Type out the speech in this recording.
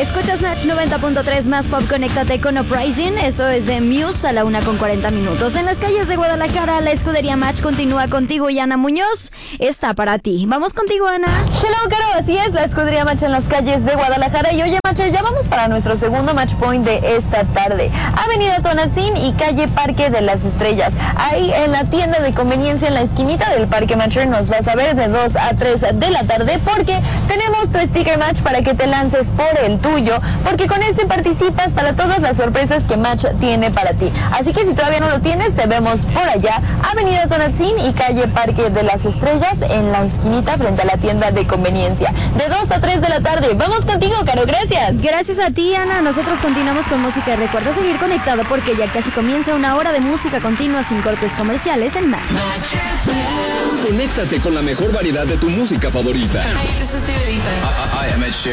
Escuchas Match 90.3 más pop, conéctate con Uprising. Eso es de Muse a la 1:40. En las calles de Guadalajara, la escudería Match continúa contigo y Ana Muñoz está para ti. Vamos contigo, Ana. Hello, Caro, así es, la escudería Match en las calles de Guadalajara. Y oye, Match, ya vamos para nuestro segundo match point de esta tarde. Avenida Tonantzin y calle Parque de las Estrellas. Ahí en la tienda de conveniencia en la esquinita del Parque Match nos vas a ver de 2 a 3 de la tarde porque tenemos tu sticker Match para que te lances por el tuyo, porque con este participas para todas las sorpresas que Match tiene para ti. Así que si todavía no lo tienes, te vemos por allá, Avenida Tonantzin y calle Parque de las Estrellas, en la esquinita frente a la tienda de conveniencia, de 2 a 3 de la tarde. Vamos contigo, Caro, gracias. Gracias a ti, Ana. Nosotros continuamos con música. Recuerda seguir conectado porque ya casi comienza una hora de música continua sin cortes comerciales en Match. Conéctate con la mejor variedad de tu música favorita. Hey, this is Dua Lipa. I am Ed Sheeran.